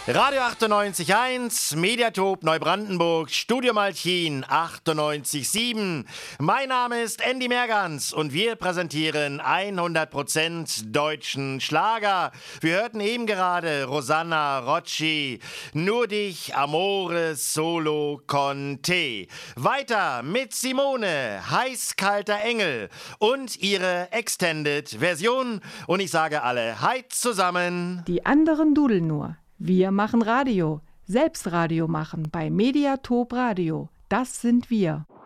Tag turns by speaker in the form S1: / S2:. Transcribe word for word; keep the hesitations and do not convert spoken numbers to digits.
S1: Radio achtundneunzig Komma eins, Mediatop Neubrandenburg, Studio Malchin achtundneunzig Komma sieben. Mein Name ist Andy Mergans und wir präsentieren hundert Prozent deutschen Schlager. Wir hörten eben gerade Rosanna Rocci, Nur dich, Amore, Solo con te. Weiter mit Simone, Heiß-kalter Engel und ihre Extended-Version. Und ich sage alle Heit zusammen.
S2: Die anderen dudeln nur. Wir machen Radio, selbst Radio machen bei Mediatop Radio. Das sind wir.